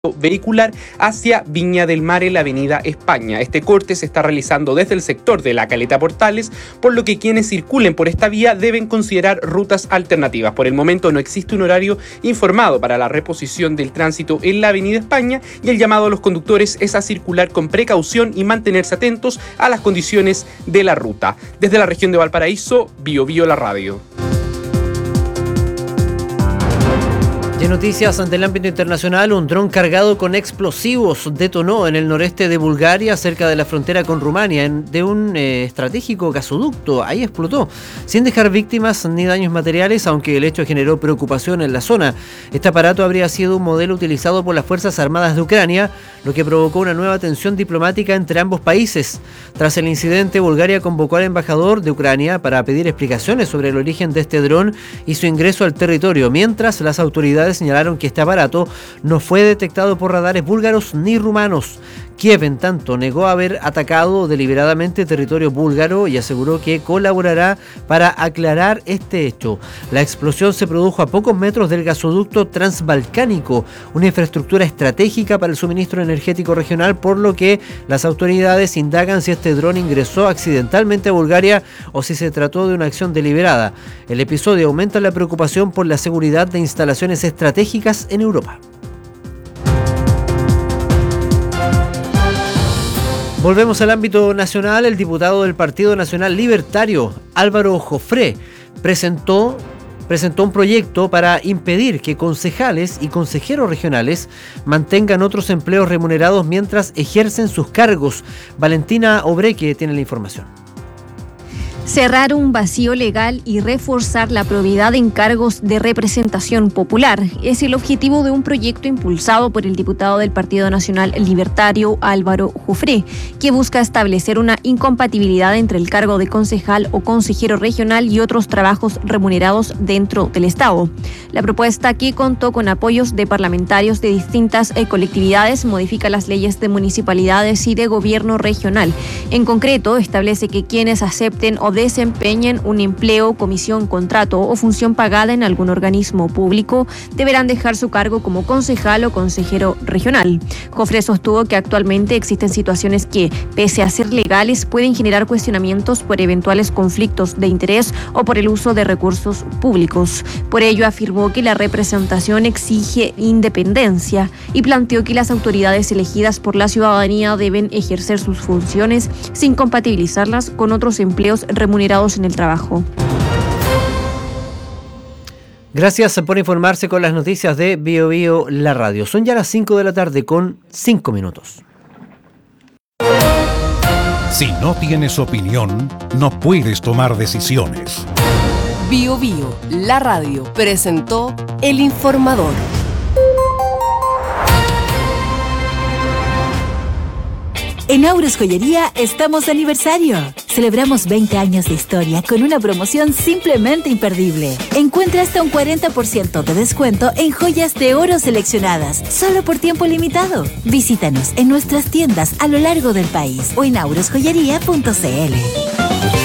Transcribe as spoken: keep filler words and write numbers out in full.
vehicular hacia Viña del Mar en la avenida España. Este corte se está realizando desde el sector de la Caleta Portales, por lo que quienes circulen por esta vía deben considerar rutas alternativas. Por el momento no existe un horario informado para la reposición del tránsito en la avenida España y el llamado a los conductores es a circular con precaución y mantenerse atentos a las condiciones de la ruta. Desde la región de Valparaíso, Bio Bio la radio. Y en noticias ante el ámbito internacional, un dron cargado con explosivos detonó en el noreste de Bulgaria, cerca de la frontera con Rumania, en, de un eh, estratégico gasoducto. Ahí explotó, sin dejar víctimas ni daños materiales, aunque el hecho generó preocupación en la zona. Este aparato habría sido un modelo utilizado por las Fuerzas Armadas de Ucrania, lo que provocó una nueva tensión diplomática entre ambos países. Tras el incidente, Bulgaria convocó al embajador de Ucrania para pedir explicaciones sobre el origen de este dron y su ingreso al territorio, mientras las autoridades señalaron que este aparato no fue detectado por radares búlgaros ni rumanos. Kiev, en tanto, negó haber atacado deliberadamente territorio búlgaro y aseguró que colaborará para aclarar este hecho. La explosión se produjo a pocos metros del gasoducto transbalcánico, una infraestructura estratégica para el suministro energético regional, por lo que las autoridades indagan si este dron ingresó accidentalmente a Bulgaria o si se trató de una acción deliberada. El episodio aumenta la preocupación por la seguridad de instalaciones estratégicas en Europa. Volvemos al ámbito nacional. El diputado del Partido Nacional Libertario, Álvaro Jofré, presentó, presentó un proyecto para impedir que concejales y consejeros regionales mantengan otros empleos remunerados mientras ejercen sus cargos. Valentina Obreque tiene la información. Cerrar un vacío legal y reforzar la probidad en cargos de representación popular es el objetivo de un proyecto impulsado por el diputado del Partido Nacional Libertario, Álvaro Jofré, que busca establecer una incompatibilidad entre el cargo de concejal o consejero regional y otros trabajos remunerados dentro del Estado. La propuesta, que contó con apoyos de parlamentarios de distintas eh, colectividades, modifica las leyes de municipalidades y de gobierno regional. En concreto, establece que quienes acepten o desempeñen un empleo, comisión, contrato o función pagada en algún organismo público deberán dejar su cargo como concejal o consejero regional. Jofré sostuvo que actualmente existen situaciones que, pese a ser legales, pueden generar cuestionamientos por eventuales conflictos de interés o por el uso de recursos públicos. Por ello, afirmó que la representación exige independencia y planteó que las autoridades elegidas por la ciudadanía deben ejercer sus funciones sin compatibilizarlas con otros empleos remunerados en el trabajo. Gracias por informarse con las noticias de Bio Bio la radio. Son ya las cinco de la tarde con cinco minutos. Si no tienes opinión, no puedes tomar decisiones. Bio Bio la radio presentó El Informador. En Aures Joyería estamos de aniversario. Celebramos veinte años de historia con una promoción simplemente imperdible. Encuentra hasta un cuarenta por ciento de descuento en joyas de oro seleccionadas, solo por tiempo limitado. Visítanos en nuestras tiendas a lo largo del país o en aures joyería punto c l.